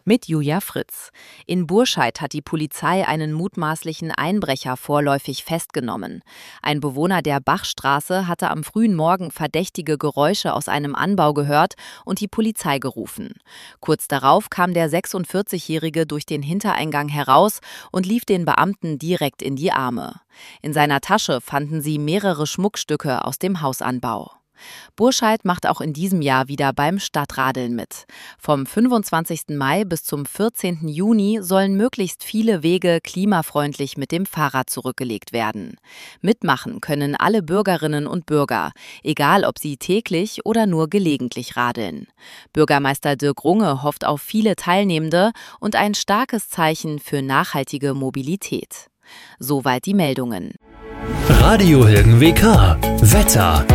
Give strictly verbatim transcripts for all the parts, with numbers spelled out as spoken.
Mit Julia Fritz. In Burscheid hat die Polizei einen mutmaßlichen Einbrecher vorläufig festgenommen. Ein Bewohner der Bachstraße hatte am frühen Morgen verdächtige Geräusche aus einem Anbau gehört und die Polizei gerufen. Kurz darauf kam der sechsundvierzigjährige durch den Hintereingang heraus und lief den Beamten direkt in die Arme. In seiner Tasche fanden sie mehrere Schmuckstücke aus dem Hausanbau. Burscheid macht auch in diesem Jahr wieder beim Stadtradeln mit. Vom fünfundzwanzigsten Mai bis zum vierzehnten Juni sollen möglichst viele Wege klimafreundlich mit dem Fahrrad zurückgelegt werden. Mitmachen können alle Bürgerinnen und Bürger, egal ob sie täglich oder nur gelegentlich radeln. Bürgermeister Dirk Runge hofft auf viele Teilnehmende und ein starkes Zeichen für nachhaltige Mobilität. Soweit die Meldungen. Radio Hilgen W K. Wetter.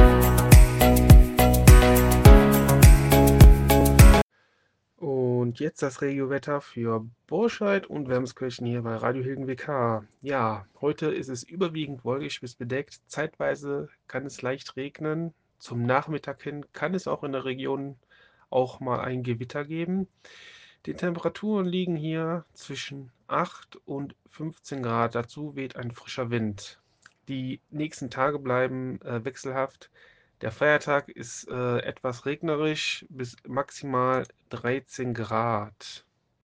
Und jetzt das Regiowetter für Burscheid und Wermskirchen hier bei Radio Hilgen W K. Ja, heute ist es überwiegend wolkig bis bedeckt. Zeitweise kann es leicht regnen. Zum Nachmittag hin kann es auch in der Region auch mal ein Gewitter geben. Die Temperaturen liegen hier zwischen acht und fünfzehn Grad. Dazu weht ein frischer Wind. Die nächsten Tage bleiben äh, wechselhaft. Der Feiertag ist äh, etwas regnerisch bis maximal dreizehn Grad.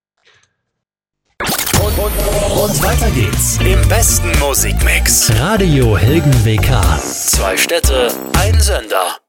Und, und, und weiter geht's im besten Musikmix. Radio Hilgen W K. Zwei Städte, ein Sender.